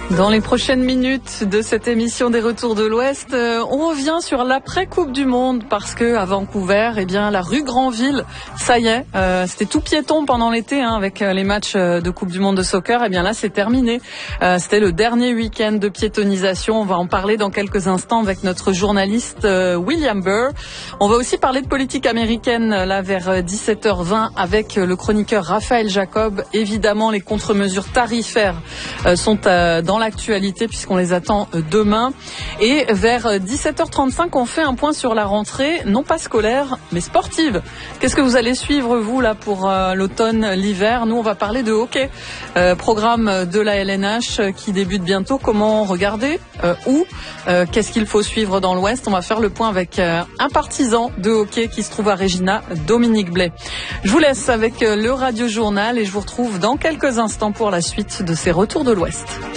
Dans les prochaines minutes de cette émission des Retours de l'Ouest, on revient sur l'après-Coupe du Monde parce que à Vancouver, eh bien, la rue Granville, ça y est, c'était tout piéton pendant l'été avec les matchs de Coupe du Monde de soccer. Eh bien là, c'est terminé. C'était le dernier week-end de piétonisation. On va en parler dans quelques instants avec notre journaliste William Burr. On va aussi parler de politique américaine là vers 17h20 avec le chroniqueur Raphaël Jacob. Évidemment, les contre-mesures tarifaires sont dans l'actualité puisqu'on les attend demain. Et vers 17h35, on fait un point sur la rentrée, non pas scolaire, mais sportive. Qu'est-ce que vous allez suivre, vous, là, pour l'automne, l'hiver? Nous, on va parler de hockey. Programme de la LNH qui débute bientôt. Comment regarder? Où? Qu'est-ce qu'il faut suivre dans l'Ouest? On va faire le point avec un partisan de hockey qui se trouve à Regina, Dominique Blais. Je vous laisse avec le Radio Journal et je vous retrouve dans quelques instants pour la suite de ces Retours de l'Ouest.